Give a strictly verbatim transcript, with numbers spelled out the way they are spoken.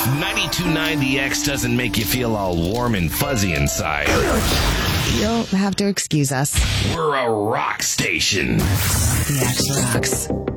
ninety-two point nine The X doesn't make you feel all warm and fuzzy inside. You'll have to excuse us. We're a rock station. The X rocks.